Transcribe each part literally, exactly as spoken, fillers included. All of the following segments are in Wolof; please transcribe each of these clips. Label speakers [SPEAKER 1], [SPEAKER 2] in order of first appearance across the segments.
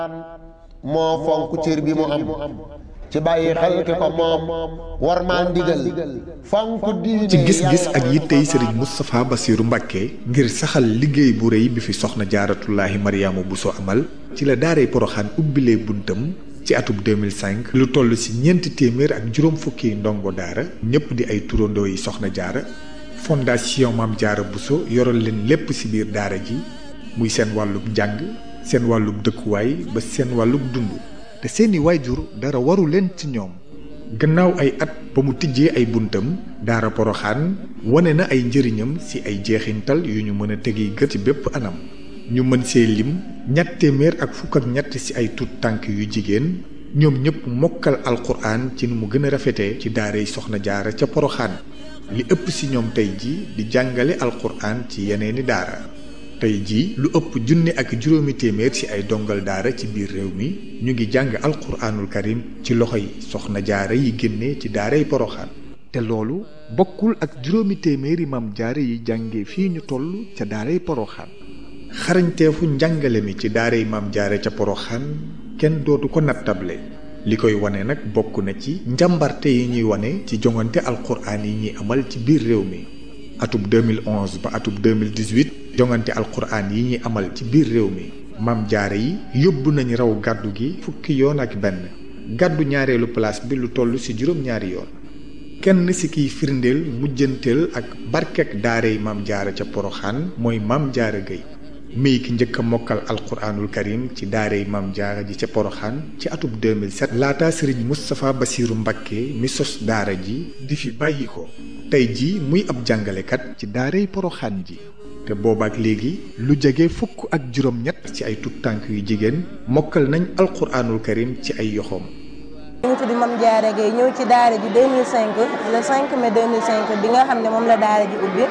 [SPEAKER 1] moo fonk cër bi mu am ci bàyyi xel ki ko moom war maa ndigal fonk diine
[SPEAKER 2] ci gis-gis ak yittey Serigne Moustapha Bassirou Mbacké ngir saxal liggéey bu rëy bi fi soxna Jaaratullaahi Mariama Bousso amal ci la daaray Poroxaan ubbilee buntam ci atub deux mille cinq lu toll ci ñeenti téeméer ak juróom fukki ndongo daara ñëpp di ay turandoo yi soxna jaara fondation Maam Jaara Bousso yoral leen lépp ci biir daara ji muy seen wàllub njàng seen wàllub dëkkuwaay ba seen wàllub dund te seeni waajur dara waru leen ci ñoom gannaaw ay at ba mu tijjee ay buntam daara Poroxaan wane na ay njëriñam ci ay jeexintal yu ñu mën a tegi gët ci bépp anam ñu mën see lim ñett téeméer ak fukk ak ñett ci ay tut tànk yu jigéen ñoom ñëpp mokkal alquran ci nu mu gën a rafetee ci daaray soxna jaara ca Poroxaan li ëpp ci ñoom tey ji di jàngale alquran ci yeneeni daara tey jii lu ëpp junni ak juróomi téeméer ci ay dongal daara ci biir réew mi ñu ngi jàng alquraanul karim ci loxo yi soxna jaara yi génne ci daaray Poroxaan te loolu bokkul ak juróomi téeméeri maam jaara yi jànge fii ñu toll ca daaray Poroxaan xarañteefu njàngale mi ci daaray maam jaara ca Poroxaan kenn dootu ko nattable li koy wane nag bokk na ci njàmbarte yi ñuy wane ci jongante alquraan yi ñuy amal ci biir réew mi atub deux mille onze ba atub deux mille dix-huit jongante alquraan yi ñuy amal ci biir réew mi maam jaara yi yóbbu nañ raw gàddu gi fukki yoon ak benn gàddu ñaareelu place bi lu toll ci juróom-ñaari yoon kenn ci kiy firndeel mujjanteel ak barkek daaray maam jaara ca Poroxaan mooy maam jaara Gueye mii ki njëkk a mokkal alquraanul karim ci daaray maam jaara ji ca Poroxaan ci atub deux mille sept laata Serigne Moustapha Bassirou Mbacké mi sos daara ji di fi bàyyi ko tey ji muy ab jàngalekat ci daaray Poroxaan ji te boobaak léegi lu jege fukk ak juróom-ñett ci ay tut tànk yu jigéen mokkal nañ alquraanul karim ci ay yoxoom.
[SPEAKER 3] ñu ngi tudd Mame Diarra Gueye ñëw ci daara ji deux mille cinq le cinq mai deux mille cinq bi nga xam ne moom la daara ji ubbi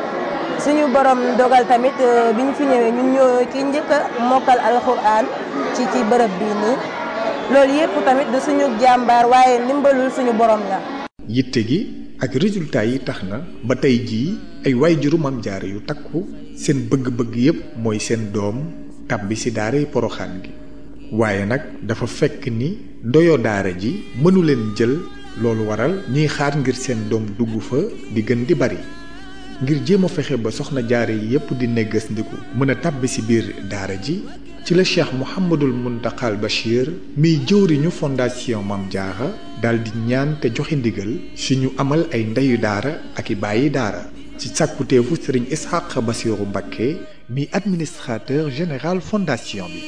[SPEAKER 3] suñu borom dogal tamit bi ñu fi ñëwee ñun ñoo ki njëkk a mokkal alquraan ci ci bërëb bii nii loolu yëpp tamit du suñu jàmbaar waaye ndimbalul suñu borom la.
[SPEAKER 2] yitte gi ak résultat yi tax na ba tey jii ay waajuru Maam Jaara yu takku seen bëgg-bëgg yépp mooy seen doom tàbbi ci daaray Poroxaan gi waaye nag dafa fekk ni ndoyo daara ji mënu leen jël loolu waral ñuy xaar ngir seen doom dugg fa di gën di bari ngir jéem a fexe ba soxna jaara yi yépp di neggas ndiku mën a tàbbi ci biir daara ji ci la Cheikh Mouhamadul Muntaxal Bachir miy jëwriñu fondation Maam Jaara daldi ñaan te joxe ndigal si ñu amal ay ndeyu daara ak i bàyyi daara ci sàkkuteefu Serigne Ishaq Bassirou Mbacké mi administrateur général fondation bi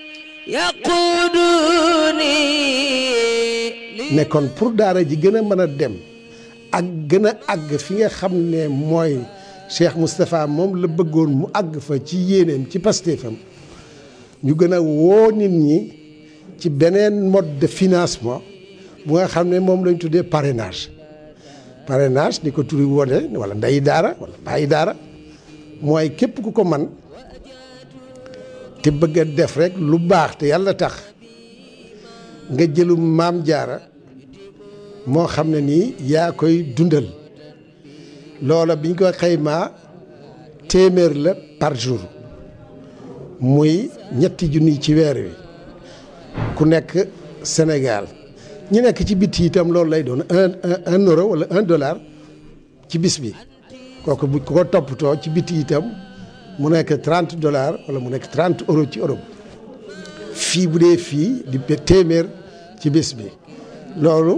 [SPEAKER 4] ne kon pour daara ji gën a mën a dem ak gën a àgg fi nga xam ne mooy Cheikh Moustapha moom la bëggoon mu àgg fa ci yéeneem ci pastéefam ñu gën a woo nit ñi ci beneen mode de financement bu nga xam ne moom lañ tuddee parrainage parrainage ni ko turi wone wala ndeyi daara wala bàyyi daara mooy képp ku ko man te bëgg a def rek lu baax te yàlla tax nga jëlu Maam Jaara moo xam ne nii yaa koy dundal loola biñ ko xaymaa téeméer la par jour muy ñetti junni ci weer wi ku nekk Sénégal ñi nekk ci biti itam loolu lay doon un un euro wala un dollar ci bis bi kooku bu ko toppatoo ci biti itam mu nekk trente dollars wala mu nekk trente euros ci Europe fii bu dee fii di téeméer ci bis bi loolu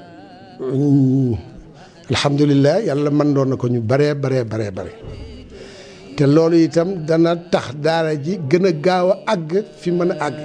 [SPEAKER 4] alhamdulilah yàlla mën doon na ko ñu baree baree baree bare te loolu itam dana tax daara ji gën a gaaw a àgg fi mën a àgg.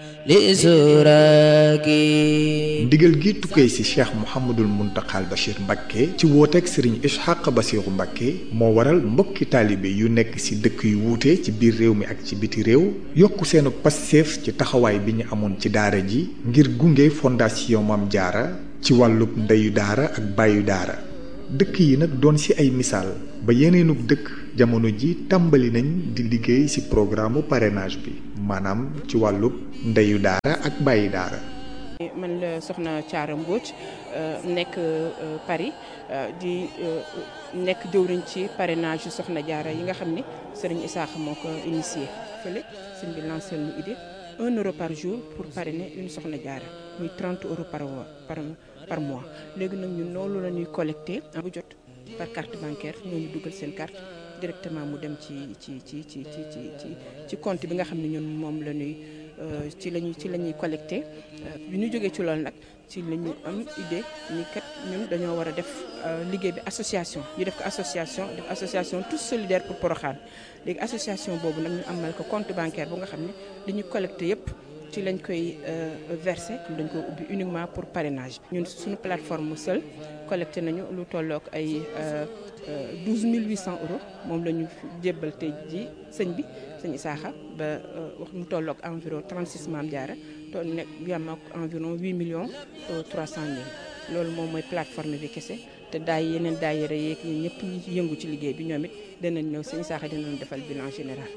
[SPEAKER 2] ndigal gi tukkee ci Cheikh Mouhamadul Muntaxal Bachir Mbacké ci wooteeg Serigne Ishaq Bassirou Mbacké moo waral mbokki taalibe yu nekk ci dëkk yu wuute ci biir réew mi ak ci biti réew yokk seenu passeef ci taxawaay bi ñu amoon ci daara ji ngir gunge fondation Maam Jaara ci wàllub ndeyu daara ak bàyyu daara dëkk yi nag doon ci ay misaal ba yeneenug dëkk jamono ji tàmbali nañ di liggéey ci programme parrainage bi maanaam ci wàllub ndeyu daara ak bàyyi daara.
[SPEAKER 5] man la soxna Thiara Mbodj nekk Paris di nekk jëwriñ ci parrainage yu soxna jaara yi nga xam ni Serigne Issakha moo ko initié fële sëñ bi lancé lu idée un euro par jour pour parrainer une Soxna Jaara muy trente euros par par par mois léegi nag ñun loolu la ñuy collecté bu jot par carte bancaire ñooñu dugal seen carte directement mu dem ci ci ci ci ci ci ci compte bi nga xam ne ñun moom la ñuy ci la ñuy ci la ñuy collecté bi ñu jógee ci loolu nag ci la ñu am idée ni kat ñun dañoo war a def liggéey bi association ñu def ko association def association tous solidaires pour Porokhane léegi association boobu nag ñu amal ko compte bancaire bu nga xam ne li ñu collecté yëpp ci lañ koy versé dañ ko ubbi uniquement pour parrainage ñun suñu plateforme seul collecté nañu lu tollook ay douze mille huit cents euros moom la ñu jébbal tey ji sëñ bi sëñ Isaaxa ba wax mu tollook environ trente-six Maam Jaara to nekk yam ak environ huit millions trois cent mille loolu moom mooy plateforme bi kese te daay yeneen daayira yeeg ñun ñëpp ñi yëngu ci liggéey bi ñoom it danañ ñëw sëñ Isaaxa dinañ defal bilan général.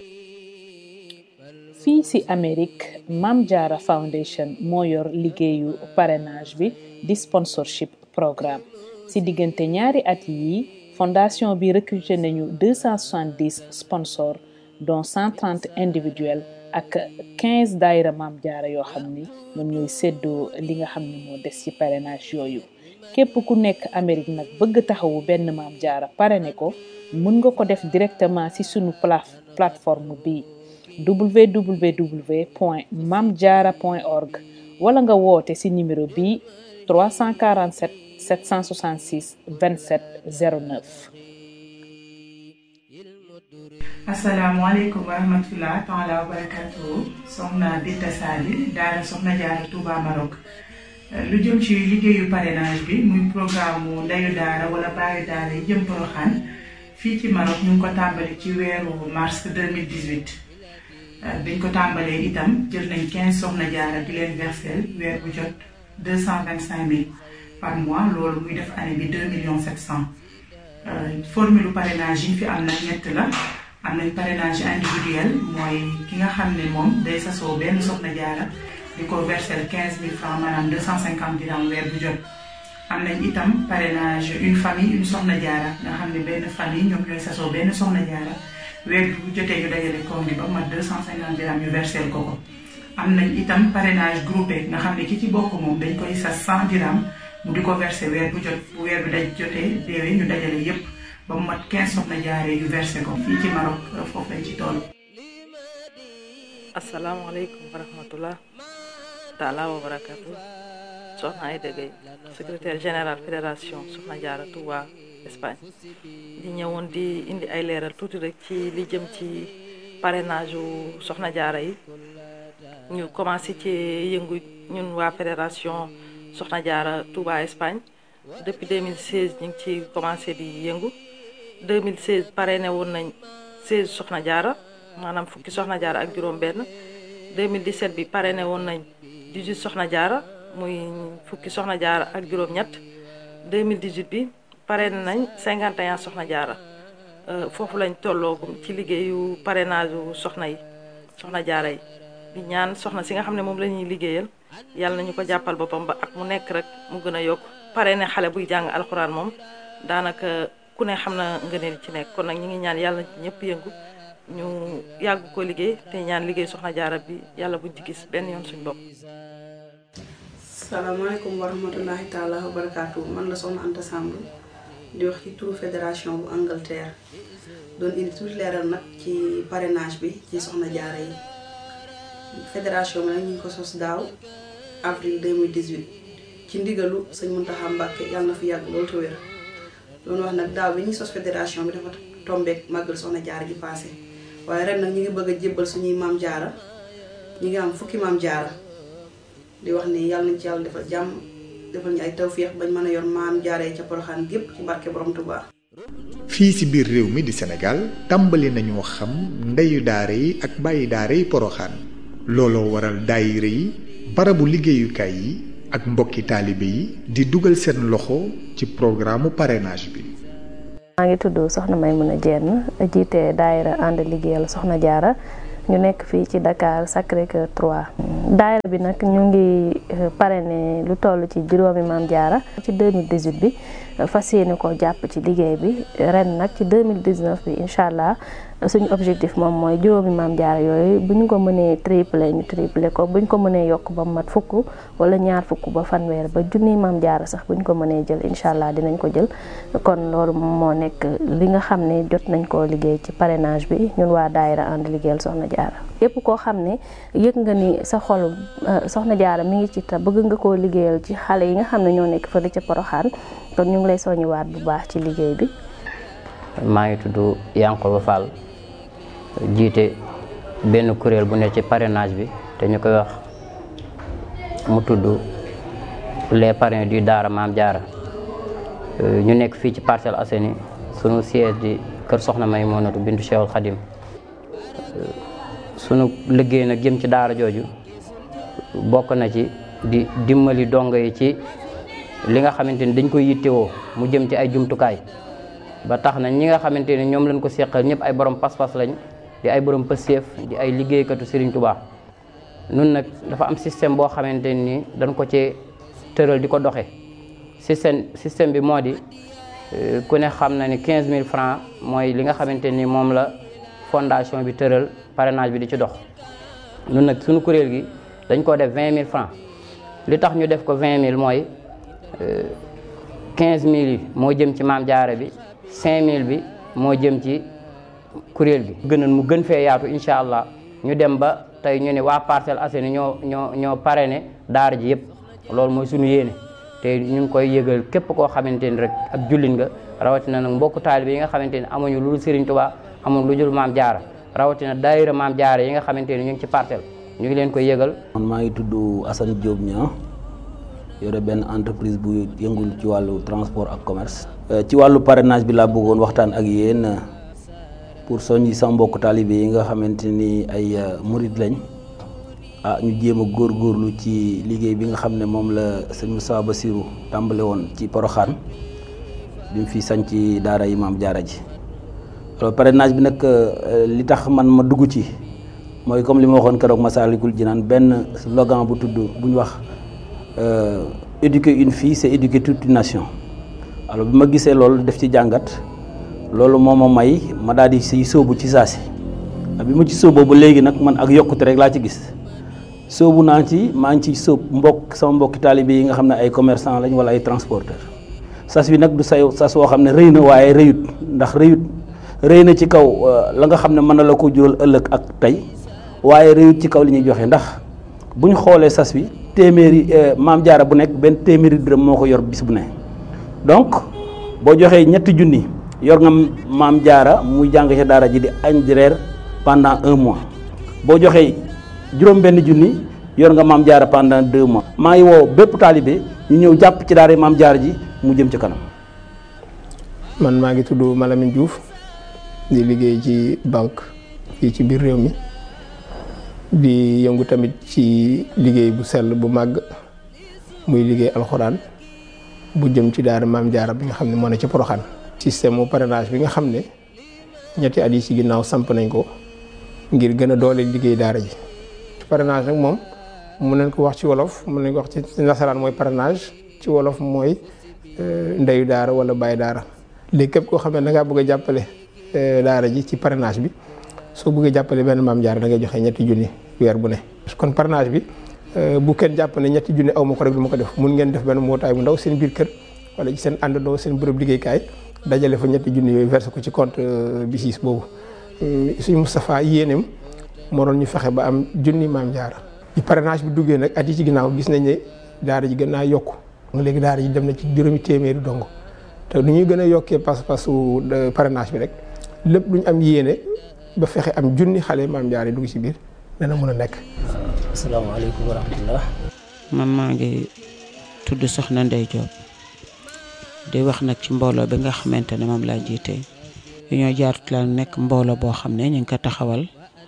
[SPEAKER 6] fii ci Amérique Maam Jaara Foundation moo yor liggéeyu parrainage bi di sponsorship programme ci diggante ñaari at yi fondation bi recruté nañu deux cent soixante-dix sponsors dont cent trente individuels ak quinze daayira Maam Jaara yoo xam ni ñoom ñooy séddoo li nga xam ne moo des ci parrainage yooyu képp ku nekk Amérique nag bëgg taxawu benn Maam Jaara parrainé ko mën nga ko def directement ci sunu plateforme bi w w w point mamdiara point org wala nga woote ci numéro bi trois cent quarante-sept sept cent soixante-six vingt-sept zéro neuf.
[SPEAKER 7] asalaamaaleykum wa rahmatulah taala wa barakatuh soxna Binta Sali daara Soxna Jaara Touba Maroc lu jëm ci liggéeyu parrainage bi muy programme mu ndeyu daara wala baayu daara yi jëm Porokhane fii ci Maroc ñu ngi ko tàmbali ci weeru mars deux mille dix-huit biñ ko tàmbalee itam jël nañ quinze Soxna Jaara di leen versel weer bu jot deux cent vingt-cinq mille par mois loolu muy def année bi deux millions sept cent formule parrainage yi fi am na ñett la am nañ parrainage individuel mooy ki nga xam ne moom day sasoo benn Soxna Jaara di ko versel quinze mille francs maanaam deux cent cinquante dirhams weer bu jot am nañ itam parrainage une famille une Soxna Jaara nga xam ne benn famille ñoom ñooy sasoo benn Soxna Jaara weer bu jotee ñu dajale koom bi ba mat deux cent cinquante dirhams ñu versel ko ko am nañ itam parrainage groupé nga xam ne ki ci bokk moom dañ koy sas cent dirhams mu di ko versé weer bu jot bu weer bi daj jotee déwee ñu dajale yépp ba mu mat quinze Soxna Jaara yu versé ko fii ci Maroc foofu lañ ci toll.
[SPEAKER 8] asalaamaaleykum wa rahmatullah taala wa barakatu soxna Aïda Gueye secrétaire général fédération Soxna Jaara Touba Espagne di ñëwoon di indi ay leeral tuuti rek ci li jëm ci parrainage u Soxna Jaara yi ñu commencé ci yëngu ñun waa fédération Soxna Jaara Touba Espagne depuis deux mille seize ñu ngi ci commencé di yëngu deux mille seize parrainé woon nañ seize Soxna Jaara maanaam fukki Soxna Jaara ak juróom benn deux mille dix-sept bi parrainé woon nañ dix-huit Soxna Jaara muy fukki Soxna Jaara ak juróom ñett deux mille dix-huit bi parrainé nañ cinquante et un Soxna Jaara foofu lañ tolloogum ci liggéeyu parrainage u soxna yi Soxna Jaara yi di ñaan soxna si nga xam ne moom la ñuy liggéeyal yàlla nañu ko jàppal boppam ba ak mu nekk rek mu gën a yokk parrainé xale buy jàng alxuraan moom daanaka ku ne xam na ngëneel ci nekk kon nag ñu ngi ñaan yàlla ñëpp yëngu ñu yàgg ko liggéey te ñaan liggéey Soxna Jaara bi yàlla buñ ci gis benn yoon suñ bopp.
[SPEAKER 9] salaamaaleykum wa rahmatullahi taala wa barakaatu man la soxna Anta Samb di wax ci turu fédération bu Angleterre doon indi tuuti leeral nag ci parrainage bi ci Soxna Jaara yi fédération bi nag ñu ngi ko sos daaw avril deux mille dix-huit ci ndigalu sëñ Muntaxa Mbàkke yàlla na fi yàgg loolu te wér doon wax nag daaw bi ñuy sos fédération bi dafa tombeek màggal Soxna Jaara gi passé waaye ren nag ñu ngi bëgg a jébbal suñuy Maam Jaara ñu ngi am fukki Maam Jaara di wax ni yàlla nañ ci yàlla defal jàmm defal ñu ay tawféex bañ mën a yor Maam Jaara yi ca Porokhane gépp ci barke Borom Tuubaa.
[SPEAKER 2] fii ci biir réew mi di Sénégal tàmbali nañoo xam ndeyu daara yi ak bàyyi daara yi Porokhane looloo waral daayira yi barabu liggéeyukaay yi ak mbokki taalibe yi di dugal seen loxo ci programme parrainage bi.
[SPEAKER 10] maa ngi tudd Soxna Maymuna Jenn jiite daayira ànd liggéeyal Soxna Jaara ñu nekk fii ci Dakar Sacré-Cœur trois. daayira bi nag ñu ngi parrainé lu toll ci juróomi Maam Jaara ci deux mille dix-huit bi fas yéene ko jàpp ci liggéey bi ren nag ci deux mille dix-neuf bi incha allah suñu objectif moom mooy juróomi maam jaara yooyu bu ñu ko mënee tripler ñu tripler ko bu ñu ko mënee yokk ba mat fukk wala ñaar fukk ba fanweer ba junni maam jaara sax bu ñu ko mënee jël incha allah dinañ ko jël. kon loolu moo nekk li nga xam ne jot nañ koo liggéey ci parrainage bi ñun waa daayira ànd liggéeyal soxna jaara yépp koo xam ne yëg nga ni sa xol soxna jaara mi ngi ci ta bëgg nga koo liggéeyal ci xale yi nga xam ne ñoo nekk fële ca Porokhane kon ñu ngi lay soññiwaat bu baax ci liggéey bi.
[SPEAKER 11] maa ngi tudd Yankoba Fall jiite benn kuréel bu ne ci parrainage bi te ñu koy wax mu tudd les parrains du daara Maam Jaara ñu nekk fii ci Parcelles Assainies sunu siège di kër Soxna Maymunatu bintu Cheikhul Khadim sunu liggéey nag jëm ci daara jooju bokk na ci di dimbali dongo yi ci li nga xamante ni dañ koy yittewoo mu jëm ci ay jumtukaay ba tax na ñi nga xamante ni ñoom lañ ko seqal ñëpp ay borom pas-pas lañ di ay borom pëseef di ay liggéeykatu Serigne Touba. nun nag dafa am système boo xamante ni dañ ko ci tëral di ko doxe système système bi moo di ku ne xam na ni quinze mille francs mooy li nga xamante ni moom la fondation bi tëral parrainage bi di ci dox. nun nag suñu kuréel gi dañ koo def vingt mille francs li tax ñu def ko vingt mille mooy quinze mille yi moo jëm ci maam jaara bi cinq mille bi moo jëm ci kuréel gi. gënoon mu gën fee yaatu incha allah ñu dem ba tey ñu ne waa Parcelles Assainies ñoo ñoo ñoo parrainé daara ji yëpp loolu mooy suñu yéene te ñu ngi koy yëgal képp koo xamante ni rek ak jullit nga rawatina nag mbokku taalibe yi nga xamante ni amuñu lu dul Serigne Touba amuñu lu dul maam jaara rawatina daayira maam jaara yi nga xamante ni ñu ngi ci parcelle ñu ngi leen koy yëgal.
[SPEAKER 12] man maa ngi tudd Assane Diop Niang yore benn entreprise bu yëngul ci wàllu transport ak commerce. ci wàllu parrainage bi laa bëggoon waxtaan ak yéen pour soññi sama mbokk taalibe yi nga xamante ni ay murid lañ ah ñu jéem a góorgóorlu ci liggéey bi nga xam ne moom la sëñ Moussa Bassirou tàmbale woon ci Porokhane bi mu fi sañ ci daara yi maam jaara ji. alors parrainage bi nag li tax man ma dugg ci mooy comme li ma waxoon keroog Massalikul Jinaan benn slogan bu tudd bu ñu wax éduquer une fille c'est éduquer toute une nation. alors bi ma gisee loolu def ci jàngat loolu moo ma may ma daal di siy sóobu ci saa si bi ma ci sóoboo ba léegi nag man ak yokkute rek laa ci gis sóobu naa ci maa ngi ci sóob mbokk sama mbokki taalibe yi nga xam ne ay commerçant lañ wala ay transporteur sas bi nag du say sas woo xam ne rëy na waaye rëyut ndax rëyut rëy na ci kaw la nga xam ne mën na la ko jural ëllëg ak tey waaye rëyut ci kaw li ñuy joxe ndax bu ñu xoolee sas bi téeméeri maam jaara bu nekk benn téeméeri dërëm moo ko yor bis bu ne donc boo joxee ñetti junni yor nga maam jaara muy jàng ci daara ji di añ di reer pendant un mois boo joxee juróom benn junni yor nga maam jaara pendant deux mois. maa ngi woo bépp taalibe ñu ñëw jàpp ci daara maam jaara ji mu jëm ci kanam.
[SPEAKER 13] man maa ngi tudd Malamine Diouf di liggéey ci banque fii ci biir réew mi di yëngu tamit ci liggéey bu sell bu màgg muy liggéey alxuraan bu jëm ci daara maam jaara bi nga xam ne moo ne ci Porokhane. système mu parrainage bi nga xam ne ñetti at yi ci ginnaaw samp nañ ko ngir gën a doole liggéey daara ji. parrainage nag moom mun nañ ko wax ci wolof mun nañ ko wax ci nasaraan mooy parrainage ci wolof mooy ndeyu daara wala bàyyi daara. léegi képp koo xam ne da ngaa bëgg a jàppale daara ji ci parrainage bi soo bëggee jàppale benn maam jaara da ngay joxe ñetti junni weer bu ne. kon parrainage bi bu kenn jàpp ne ñetti junni aw ma ko rek du ma ko def mun ngeen def benn mbootaay bu ndaw seen biir kër wala ci seen àndandoo seen bërëb liggéeykaay dajale fa ñetti junni yooyu versé ko ci compte bi siis boobu. suñu Moustapha yéeneem moo doon ñu fexe ba am junni maam jaara. ci parrainage bi duggee nag at yi ci ginnaaw gis nañ ne daara ji gën naa yokku léegi daara ji dem na ci juróomi téeméeri dongo te nu ñuy gën a yokkee pas-pasu parrainage bi rek lépp lu ñu am yéene ba fexe am junni xale maam jaara dugg ci biir dana mën a nekk.
[SPEAKER 12] asalaamaaleykum wa rahmatullah.
[SPEAKER 5] man maa ngi tudd Soxna Ndey Diop di wax nag ci mbooloo bi nga xamante ne moom laa jiite Union Jaaratu la nekk mbooloo boo xam ne ñu ngi ko taxawal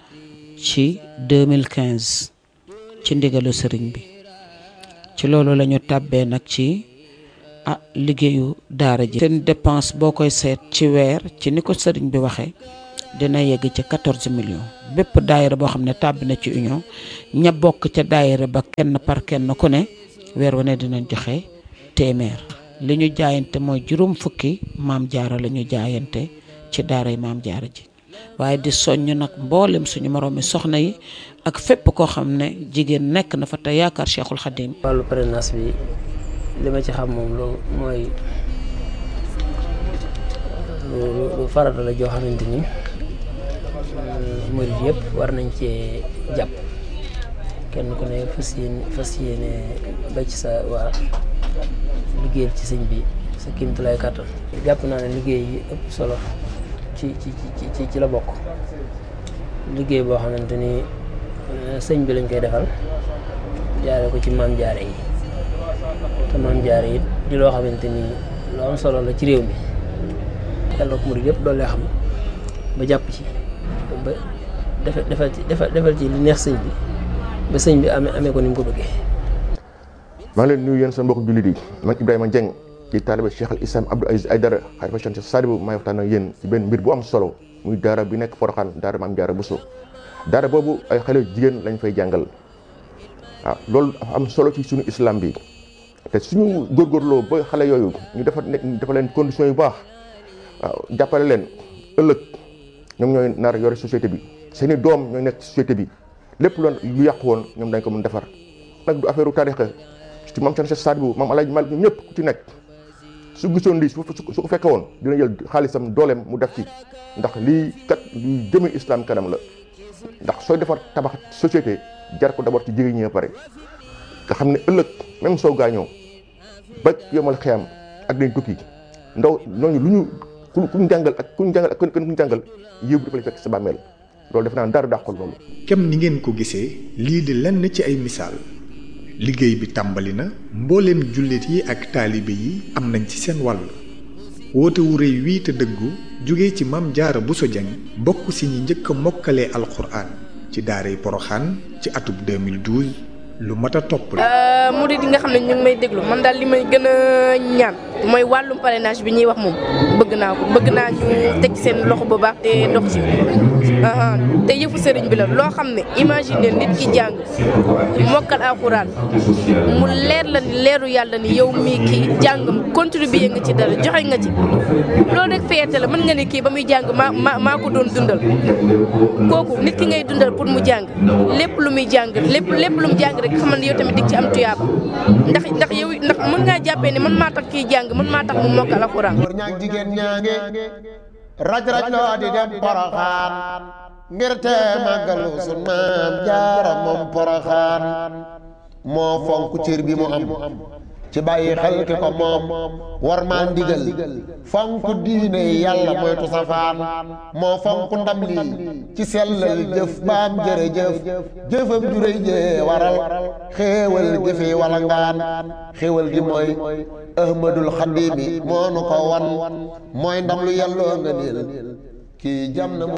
[SPEAKER 5] ci deux mille quinze ci ndigalu sëriñ bi ci loolu la ñu tàbbee nag ci ah liggéeyu daara ji. seen dépense boo koy seet ci weer ci ni ko sëriñ bi waxee dina yegg ci quatorze millions bépp daayira boo xam ne tàbbi na ci union ña bokk ca daayira ba kenn par kenn ku ne weer wu ne dinañ joxe téeméer. li ñu jaayante mooy juróom fukki maam jaara la ñu jaayante ci daara yi maam jaara ji
[SPEAKER 14] waaye di soññ nag mboolem suñu moroomi soxna yi ak fépp koo xam ne jigéen nekk na fa te yaakaar Cheikhul Khadim.
[SPEAKER 15] wàllu parrainage bi li ma ci xam moom loolu mooy lu farata la joo xamante ni murid yëpp war nañ cee jàpp kenn ku ne fas yéene fas yéene ba ci sa waa liggéeyal ci sëñ bi sa kéemtulaay kàttan. jàpp naa ne liggéey yi ëpp solo ci ci ci ci la bokk liggéey boo xamante ni sëñ bi lañ koy defal jaare ko ci maam jaare yi te maam jaare yi di loo xamante ni lu am solo la ci réew mi yàlla ko murid yëpp doole xam ba jàpp ci ba defal defal ci defal ci li neex sëñ bi ba sëñ bi amee amee ko ni mu ko bëggee.
[SPEAKER 16] maa ngi leen nuyu yéen sa mbokku jullit yi man Ibrahima Dieng ci taalibe Cheikh al Islam Abdou Aziz Aïdara xalifa Cheikh Sadibou may waxtaan ak yéen ci benn mbir bu am solo muy daara bi nekk Porokhane daara Maam Jaara Bousso daara boobu ay xale jigéen lañ fay jàngal waaw loolu dafa am solo ci suñu islam bi te suñu góorgóorloo ba xale yooyu ñu defar nekk dafa leen conditions yu baax waaw jàppale leen ëllëg ñoom ñooy nar yore société bi seeni doom ñooy nekk société bi lépp loon lu yàqu woon ñoom dañ ko mën defar nag du affaire u tarixa ci maam Cheikh Sadibou maam Alaaji Malik ñoom ñëpp ku ci nekk su gisoon lii su ko fekke woon dina jël xaalisam dooleem mu def ci ndax lii kat lu jëme islam kanam la ndax sooy defar tabax société jar ko d'abord ci jigéen ñi pare nga xam ne ëllëg même soo gaañoo ba yomal xiyam ak dañ tukki ndaw ñooñu lu ñu ku kuñ jàngal ak kuñ jàngal ak kenn kuñ jàngal yëpp dafa lay fekk sa bàmmeel loolu def naa dara dàqul loolu.
[SPEAKER 2] kem ni ngeen ko gisee lii di lenn ci ay misaal liggéey bi tàmbali na mbooleem jullit yi ak taalibe yi am nañ ci seen wàll woote wu rëy wii te dëggu jóge ci Maam Jaara Bousso Dieng bokk si ñi njëkk a mokkalee alxuraan ci daaray Porokhane ci atub deux mille douze lu mat a topp la.
[SPEAKER 17] murid yi nga xam ne ñu ngi may déglu man daal li may gën a ñaan mooy wàllum parrainage bi ñuy wax moom bëgg naa ko bëgg naa ñu teg seen loxo bu baax te dox ci te yëfu sëriñ bi la loo xam ne imagine nit ki jàng mokkal alxuraan mu leer la ni leeru yàlla ni yow mii kii jàngam contribuer nga ci dara joxe nga ci loolu rek fierté la mën nga ne kii ba muy jàng maa maa maa ko doon dundal kooku nit ki ngay dundal pour mu jàng lépp lu muy jàng lépp lépp lu mu jàng rek xamal ne yow tamit dig ci am tuyaaba ndax ndax yow ndax mën ngaa jàppee ne man maa tax kii jàng man maa tax mu mokkal alxuraan.
[SPEAKER 1] góor ñaa jigéen ñaa ngi raj raj loo di dem Porokhane ngir te màggalu sun Maam Jaara moom Porokhane moo fonk cër bi mu am ci bàyyi xel ki ko moom war maa ndigal fonk diine yàlla moytu safaan moo fonk ndam lii ci sellal jëf baam jërëjëf jëfam juréy jee waral xéewal jëfi wala ngaan xéewal gi mooy ahmadul xadimi moo nu ko wan mooy ndam lu yàlloo nga niil kii jam na